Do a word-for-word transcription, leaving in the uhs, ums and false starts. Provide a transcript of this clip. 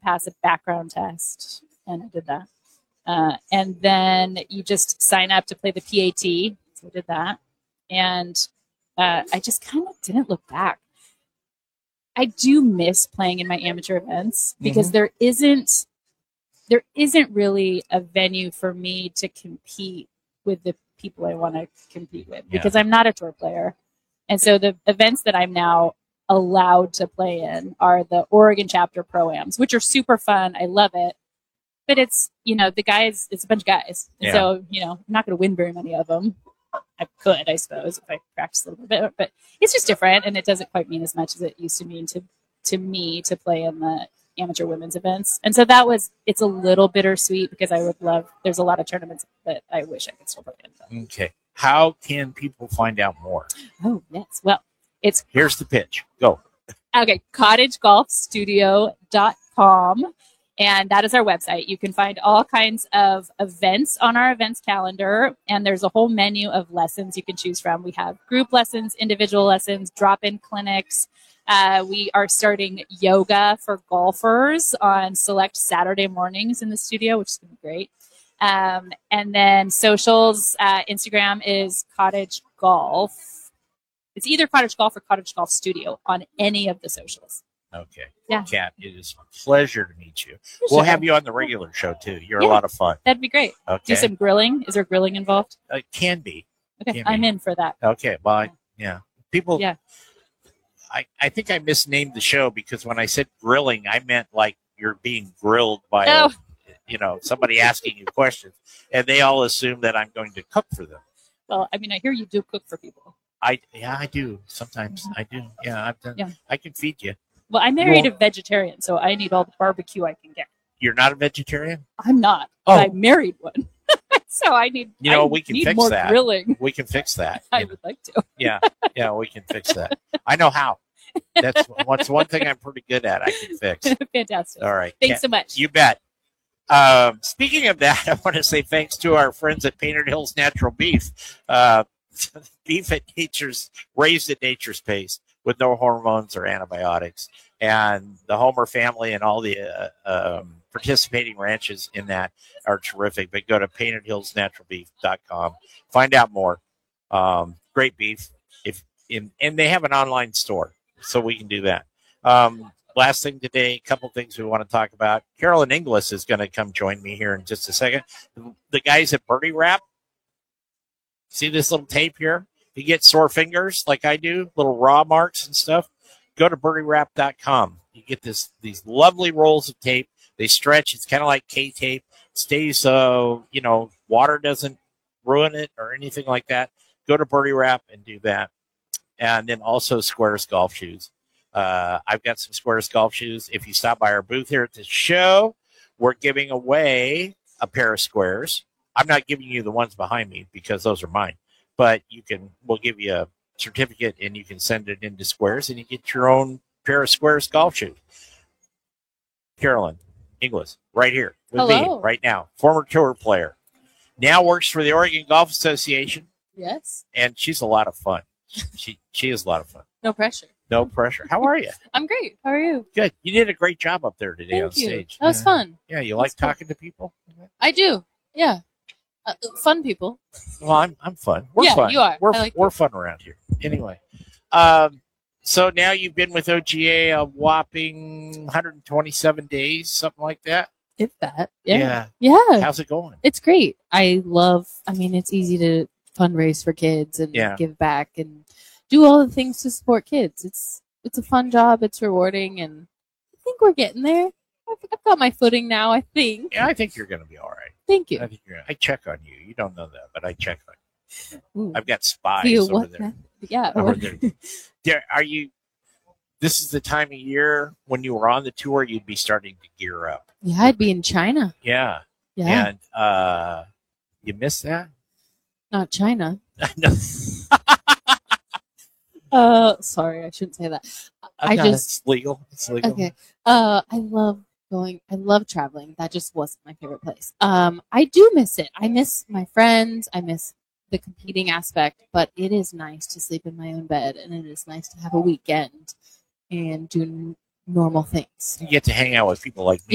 pass a background test, and I did that. Uh, and then you just sign up to play the P A T. So I did that. And uh, I just kind of didn't look back. I do miss playing in my amateur events because mm-hmm. there isn't there isn't really a venue for me to compete with the people I want to compete with because yeah. I'm not a tour player. And so the events that I'm now allowed to play in are the Oregon chapter pro-ams, which are super fun. I love it. But it's, you know, the guys, it's a bunch of guys. And yeah. so, you know, I'm not going to win very many of them. I could, I suppose, if I practice a little bit. But it's just different, and it doesn't quite mean as much as it used to mean to, to me to play in the amateur women's events. And so that was, it's a little bittersweet because I would love, there's a lot of tournaments that I wish I could still play in. Okay. How can people find out more? Oh, yes. Well, it's... Here's the pitch. Go. Okay. cottage golf studio dot com. And that is our website. You can find all kinds of events on our events calendar. And there's a whole menu of lessons you can choose from. We have group lessons, individual lessons, drop-in clinics. Uh, we are starting yoga for golfers on select Saturday mornings in the studio, which is going to be great. Um, and then socials, uh, Instagram is Cottage Golf. It's either Cottage Golf or Cottage Golf Studio on any of the socials. Okay. Yeah. Kat, it is a pleasure to meet you. For we'll sure. have you on the regular show, too. You're yeah, a lot of fun. That'd be great. Okay. Do some grilling. Is there grilling involved? It uh, can be. Okay. Can I'm be. in for that. Okay. Well, I, yeah. People, yeah. I, I think I misnamed the show because when I said grilling, I meant like you're being grilled by, oh. a, you know, somebody asking you questions. And they all assume that I'm going to cook for them. Well, I mean, I hear you do cook for people. I Yeah, I do. Sometimes mm-hmm. I do. Yeah, I've done. Yeah. I can feed you. Well, I married well, a vegetarian, so I need all the barbecue I can get. You're not a vegetarian? I'm not. Oh. But I married one. So I need You know, I we can need fix more that. Grilling. We can fix that. I would like to. Yeah. Yeah, we can fix that. I know how. That's what's one thing I'm pretty good at. I can fix. Fantastic. All right. Thanks so much. You bet. Um, speaking of that, I want to say thanks to our friends at Painted Hills Natural Beef. Uh, beef at nature's, raised at nature's pace with no hormones or antibiotics. And the Homer family and all the uh, um, participating ranches in that are terrific. But go to painted hills natural beef dot com. Find out more. Um, great beef. If in, and they have an online store, so we can do that. Um, last thing today, a couple things we want to talk about. Carolyn Inglis is going to come join me here in just a second. The guys at Birdie Wrap, see this little tape here? If you get sore fingers like I do, little raw marks and stuff, go to birdie wrap dot com. You get this these lovely rolls of tape. They stretch. It's kind of like K-tape. It stays, uh, you know, water doesn't ruin it or anything like that. Go to Birdie Wrap and do that. And then also Squares golf shoes. Uh, I've got some Squares golf shoes. If you stop by our booth here at the show, we're giving away a pair of Squares. I'm not giving you the ones behind me because those are mine. But you can, we'll give you a certificate and you can send it into Squares and you get your own pair of Squares golf shoes. Carolyn Inglis, right here with Hello. me right now, former tour player, now works for the Oregon Golf Association. Yes. And she's a lot of fun. She she is a lot of fun. No pressure. No pressure. How are you? I'm great. How are you? Good. You did a great job up there today Thank on you. stage. That was yeah. fun. Yeah, you like That's talking fun. to people? I do. Yeah. Uh, fun people. Well, I'm I'm fun. We're yeah, fun. you are. We're I like we're you. fun around here. Anyway, um, so now you've been with O G A a whopping one hundred twenty-seven days, something like that. If that. Yeah. Yeah. Yeah. How's it going? It's great. I love. I mean, it's easy to fundraise for kids and Yeah. give back and do all the things to support kids. It's it's a fun job. It's rewarding, and I think we're getting there. I've, I've got my footing now. I think. Yeah, I think you're going to be all right. Thank you. I think you're. I check on you. You don't know that, but I check on you. Ooh. I've got spies Do you over what there. that? Yeah. Over there. there. Are you? This is the time of year when you were on the tour, you'd be starting to gear up. Yeah, I'd be in China. Yeah. Yeah. And uh, you miss that? Not China. No. Uh, sorry, I shouldn't say that. I No, just it's legal. It's legal. okay. Uh, I love going. I love traveling. That just wasn't my favorite place. Um, I do miss it. I miss my friends. I miss the competing aspect. But it is nice to sleep in my own bed, and it is nice to have a weekend and do n- normal things. You get to hang out with people like me.